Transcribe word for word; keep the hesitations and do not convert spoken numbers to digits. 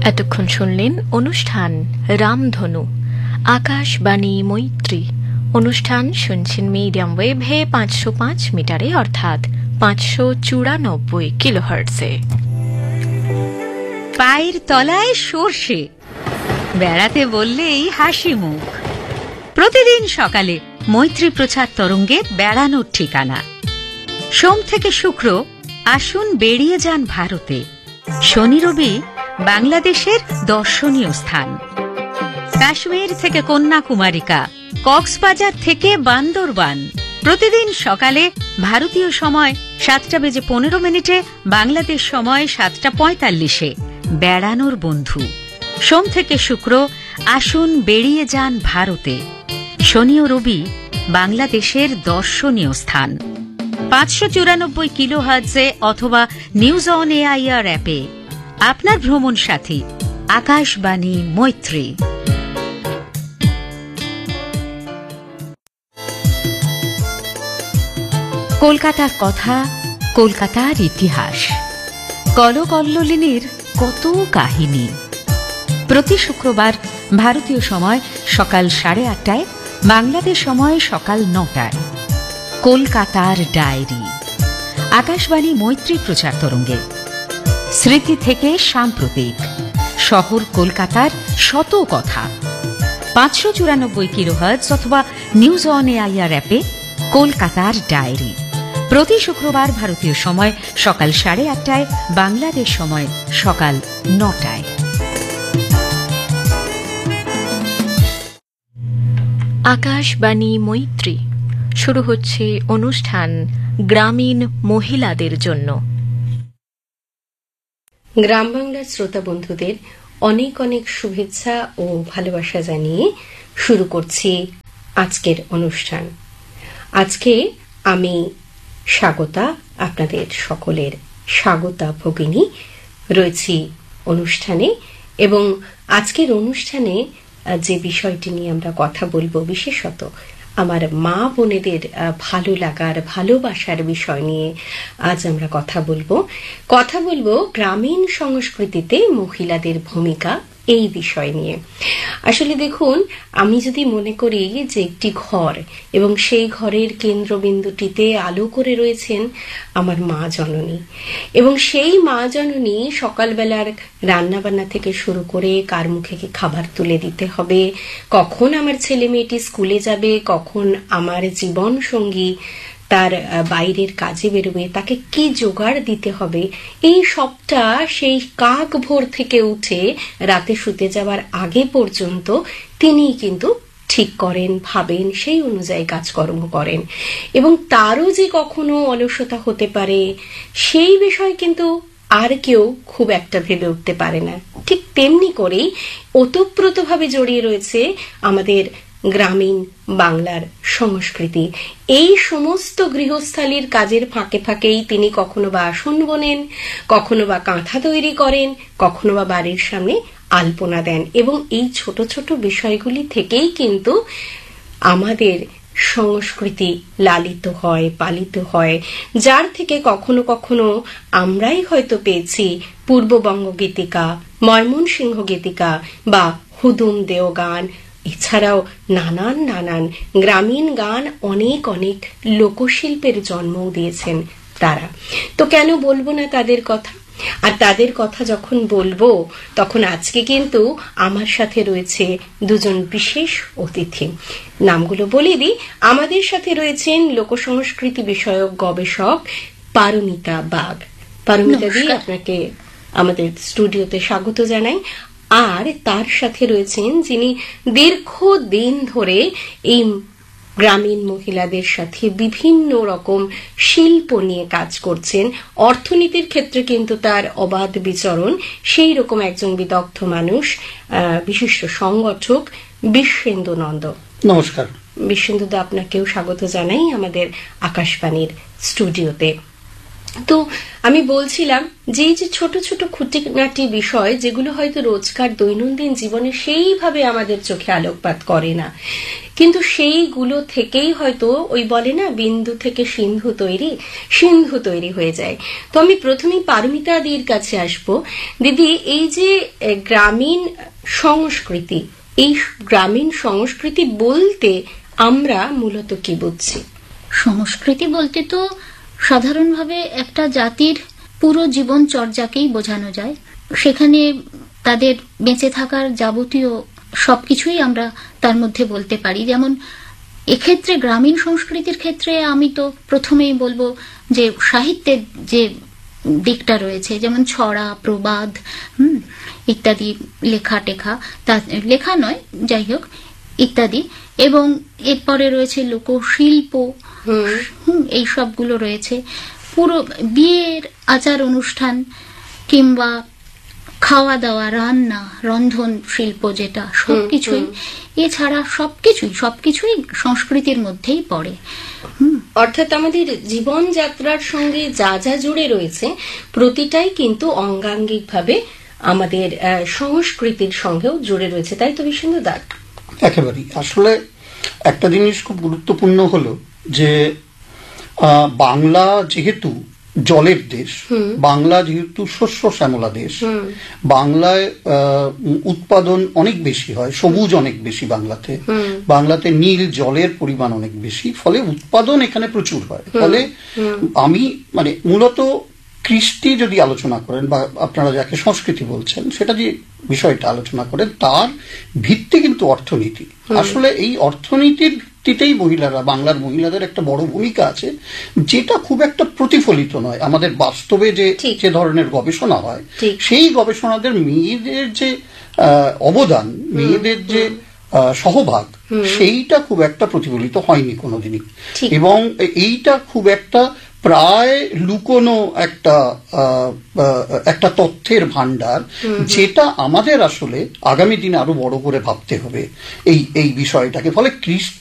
এতক্ষণ শুনলেন অনুষ্ঠান রামধনু আকাশবাণী মৈত্রী। অনুষ্ঠান শুনছেন মিডিয়াম ওয়েভে পাঁচশো পাঁচ মিটারে অর্থাৎ পাঁচশো চুরানব্বই কিলোহার্টজে। পায়ের তলায় সর্ষে, বেড়াতে বললেই হাসি মুখ। প্রতিদিন সকালে মৈত্রী প্রচার তরঙ্গে বেড়ানোর ঠিকানা। সোম থেকে শুক্র আসুন বেরিয়ে যান ভারতে। শনি রবি বাংলাদেশের দর্শনীয় স্থান। কাশ্মীর থেকে কন্যাকুমারিকা, কক্সবাজার থেকে বান্দরবান। প্রতিদিন সকালে ভারতীয় সময় সাতটা বেজে পনেরো মিনিটে, বাংলাদেশ সময় সাতটা পঁয়তাল্লিশে বেড়ানোর বন্ধু। সোম থেকে শুক্র আসুন বেরিয়ে যান ভারতে। শনি ও রবি বাংলাদেশের দর্শনীয় স্থান। পাঁচশো চুরানব্বই কিলো হার্টজে অথবা নিউজ অন এআইআর অ্যাপে আপনার ভ্রমণ সাথী আকাশবাণী মৈত্রী। কলকাতার কথা, কলকাতার ইতিহাস, কলকল্লোলিনীর কত কাহিনী। প্রতি শুক্রবার ভারতীয় সময় সকাল সাড়ে আটটায়, বাংলাদেশ সময় সকাল নটায় কলকাতার ডায়েরি, আকাশবাণী মৈত্রী প্রচার তরঙ্গে। স্মৃতি থেকে সাম্প্রতিক, শহর কলকাতার শত কথা। পাঁচশো চুরানব্বই কিলোহার্টজ অথবা নিউজ অন এআইআর অ্যাপে কলকাতার ডায়েরি। প্রতি শুক্রবার ভারতীয় সময় সকাল সাড়ে আটটায়, বাংলাদেশ সময় সকাল নটায়। আকাশবাণী মৈত্রী শুরু হচ্ছে অনুষ্ঠান গ্রামীণ মহিলাদের জন্য। গ্রাম বাংলার শ্রোতা বন্ধুদের অনেক অনেক শুভেচ্ছা ও ভালোবাসা জানিয়ে শুরু করছি আজকের অনুষ্ঠান। আজকে আমি স্বাগতা, আপনাদের সকলের স্বাগতা ভগিনী রয়েছি অনুষ্ঠানে। এবং আজকের অনুষ্ঠানে যে বিষয়টি নিয়ে আমরা কথা বলবো, বিশেষত আমার মা বোনেদের ভালো লাগার, ভালোবাসার বিষয় নিয়ে আজ আমরা কথা বলবো। কথা বলবো গ্রামীণ সংস্কৃতিতে মহিলাদের ভূমিকা, এই বিষয় নিয়ে। আসলে দেখুন, আমি যদি মনে করি যে একটি ঘর এবং সেই ঘরের কেন্দ্রবিন্দুটিতে আলো করে রয়েছেন আমার মা জননী, এবং সেই মা জননী সকালবেলার রান্নাবান্না থেকে শুরু করে কার মুখে কি খাবার তুলে দিতে হবে, কখন আমার ছেলে মেয়েটি স্কুলে যাবে, কখন আমার জীবন সঙ্গী তার বাইরের কাজে বেরোবে, তাকে কি জোগাড় দিতে হবে, এই সবটা সেই কাক ভোর থেকে উঠে রাতে শুতে যাওয়ার আগে পর্যন্ত তিনিই কিন্তু ঠিক করেন, ভাবেন, সেই অনুযায়ী কাজকর্ম করেন। এবং তারও যে কখনো অলসতা হতে পারে সেই বিষয় কিন্তু আর কেউ খুব একটা ভেবে উঠতে পারে না। ঠিক তেমনি করেই ওতপ্রোতভাবে জড়িয়ে রয়েছে আমাদের গ্রামীণ বাংলার সংস্কৃতি। এই সমস্ত গৃহস্থালির কাজের ফাঁকে ফাঁকেই তিনি কখনো বা আসন বোনেন, কখনো বা কাঁথা তৈরি করেন, কখনো বা বাড়ির সামনে আলপনা দেন। এবং এই ছোট ছোট বিষয়গুলি থেকেই কিন্তু আমাদের সংস্কৃতি লালিত হয়, পালিত হয়, যার থেকে কখনো কখনো আমরাই হয়তো পেয়েছি পূর্ববঙ্গ গীতিকা, ময়মনসিংহ গীতিকা বা হুদুম দেও গান। এছাড়াও নানান নানান গ্রামীণ গান, অনেক অনেক লোকশিল্পের জন্মও দিয়েছেন তারা। তো কেন বলবো না তাদের কথা? আর তাদের কথা যখন বলবো, তখন আজকে কিন্তু আমার সাথে রয়েছে দুজন বিশেষ অতিথি। নামগুলো বলে দিই। আমাদের সাথে রয়েছেন লোকসংস্কৃতি বিষয়ক গবেষক পারমিতা বাগ। পারমিতা দি, আপনাকে আমাদের স্টুডিওতে স্বাগত জানাই। আর তার সাথে রয়েছেন যিনি দীর্ঘদিন ধরে এই গ্রামীণ মহিলাদের সাথে বিভিন্ন রকম শিল্প নিয়ে কাজ করছেন। অর্থনীতির ক্ষেত্রে কিন্তু তার অবাধ বিচরণ। সেই রকম একজন বিদগ্ধ মানুষ, বিশিষ্ট সংগঠক বিশ্বেন্দু নন্দ। নমস্কার বিশ্বেন্দু দা, আপনাকেও স্বাগত জানাই আমাদের আকাশবাণীর স্টুডিওতে। তো আমি বলছিলাম যে এই যে ছোট ছোট খুঁটিনাটি বিষয় যেগুলো হয়তো রোজকার দৈনন্দিন জীবনে সেইভাবে আমাদের চোখে আলোকপাত করে না, কিন্তু সেইগুলো থেকেই হয়তো ওই বলে না বিন্দু থেকে সিন্ধু তৈরি, সিন্ধু তৈরি হয়ে যায়। তো আমি প্রথমেই পারমিতা দিদির কাছে আসবো। দিদি, এই যে গ্রামীণ সংস্কৃতি, এই গ্রামীণ সংস্কৃতি বলতে আমরা মূলত কি বুঝছি? সংস্কৃতি বলতে তো সাধারণভাবে একটা জাতির পুরো জীবন চর্যাকেই বোঝানো যায়। সেখানে তাদের বেঁচে থাকার যাবতীয় সবকিছুই আমরা তার মধ্যে বলতে পারি। যেমন এক্ষেত্রে গ্রামীণ সংস্কৃতির ক্ষেত্রে আমি তো প্রথমেই বলবো যে সাহিত্যের যে দিকটা রয়েছে, যেমন ছড়া, প্রবাদ হুম ইত্যাদি, লেখা টেখা, তা লেখা নয় যাই হোক ইত্যাদি, এবং এরপরে রয়েছে লোকশিল্প, হুম এই সবগুলো রয়েছে। পুরো বিয়ের আচার অনুষ্ঠান কিংবা খাওয়া দাওয়া, রান্না, রন্ধন শিল্প, যেটা সবকিছুই, এছাড়া সবকিছুই সবকিছুই সংস্কৃতির মধ্যেই পড়ে। অর্থাৎ আমাদের জীবনযাত্রার সঙ্গে যা যা জুড়ে রয়েছে প্রতিটাই কিন্তু অঙ্গাঙ্গিকভাবে আমাদের সংস্কৃতির সঙ্গেও জুড়ে রয়েছে, তাই তো বিষ্ণু দা? একেবারেই। আসলে একটা জিনিস খুব গুরুত্বপূর্ণ হলো যে বাংলা যেহেতু জলের দেশ, বাংলা যেহেতু শস্য শ্যামলা দেশ, বাংলায় উৎপাদন অনেক বেশি হয়, সবুজ অনেক বেশি বাংলাতে, বাংলাতে নীল জলের পরিমাণ অনেক বেশি, ফলে উৎপাদন এখানে প্রচুর হয়। ফলে আমি মানে মূলত কৃষ্টি যদি আলোচনা করেন বা আপনারা যাকে সংস্কৃতি বলছেন সেটা যে বিষয়টা আলোচনা করেন, তার ভিত্তি কিন্তু অর্থনীতি। আসলে এই অর্থনীতির ভিত্তিতেই মহিলারা, বাংলার মহিলাদের একটা বড় ভূমিকা আছে, যেটা খুব একটা প্রতিফলিত নয় আমাদের বাস্তবে। যে যে ধরনের গবেষণা হয়, সেই গবেষণাদের মেয়েদের যে অবদান, মেয়েদের যে সহভাগ, সেইটা খুব একটা প্রতিফলিত হয়নি কোনোদিনই। এবং এইটা খুব একটা প্রায় লুকোনো একটা একটা তথ্যের ভান্ডার, যেটা আমাদের আসলে আগামী দিনে আরো বড় করে ভাবতে হবে এই এই বিষয়টাকে। ফলে